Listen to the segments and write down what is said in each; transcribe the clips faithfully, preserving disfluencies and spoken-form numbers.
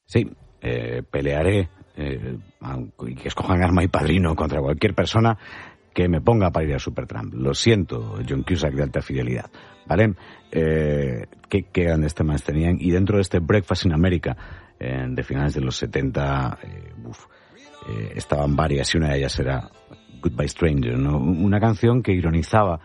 Sí, eh, pelearé, eh, y que escojan arma y padrino contra cualquier persona que me ponga para ir a Supertramp. Lo siento, John Cusack de Alta Fidelidad, ¿vale? Eh, ¿qué, qué grandes temas tenían? Y dentro de este Breakfast in America, eh, de finales de los setenta, eh, uf, eh, estaban varias, y una de ellas era Goodbye Stranger, ¿no? Una canción que ironizaba,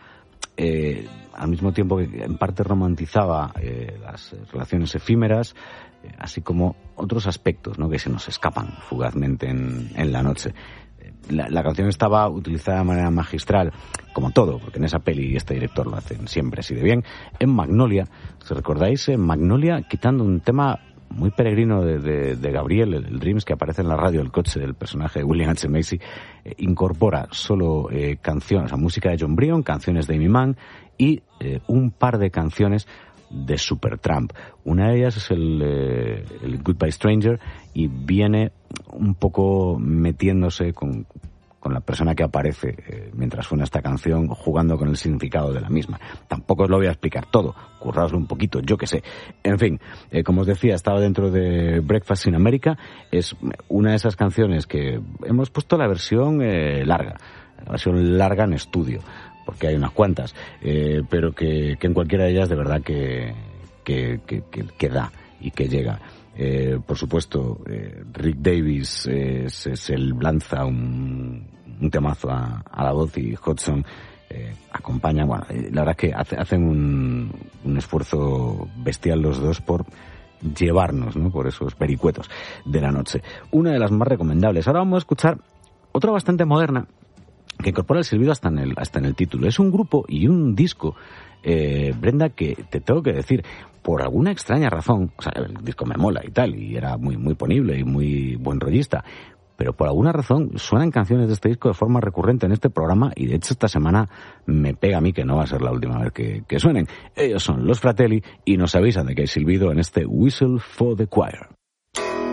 eh, al mismo tiempo que en parte romantizaba eh, las relaciones efímeras, eh, así como otros aspectos, ¿no?, que se nos escapan fugazmente en, en la noche. La, la canción estaba utilizada de manera magistral, como todo, porque en esa peli este director lo hacen siempre así de bien. En Magnolia, si recordáis, en Magnolia, quitando un tema muy peregrino de, de, de Gabriel, el, el Dreams, que aparece en la radio, el coche del personaje de William H. Macy, eh, incorpora solo eh, canciones, o sea, música de John Bryan, canciones de Amy Mann y eh, un par de canciones de Supertramp. Una de ellas es el, eh, el Goodbye Stranger, y viene un poco metiéndose con, con la persona que aparece eh, mientras suena esta canción, jugando con el significado de la misma. Tampoco os lo voy a explicar todo, curraoslo un poquito, yo qué sé. En fin, eh, como os decía, estaba dentro de Breakfast in America. Es una de esas canciones que hemos puesto la versión eh, larga, la versión larga en estudio, porque hay unas cuantas, eh, pero que, que en cualquiera de ellas de verdad que, que, que, que, que da y que llega. Eh, por supuesto, eh, Rick Davies eh, se, se lanza un, un temazo a, a la voz, y Hudson eh, acompaña. Bueno, eh, la verdad es que hace, hacen un, un esfuerzo bestial los dos por llevarnos, ¿no?, por esos pericuetos de la noche. Una de las más recomendables. Ahora vamos a escuchar otra bastante moderna, que incorpora el silbido hasta en el, hasta en el título. Es un grupo y un disco, eh, Brenda, que te tengo que decir, por alguna extraña razón, o sea, el disco me mola y tal, y era muy, muy ponible y muy buen rollista, pero por alguna razón suenan canciones de este disco de forma recurrente en este programa, y de hecho esta semana me pega a mí que no va a ser la última vez que, que suenen. Ellos son Los Fratelli, y nos avisan de que hay silbido en este Whistle for the Choir.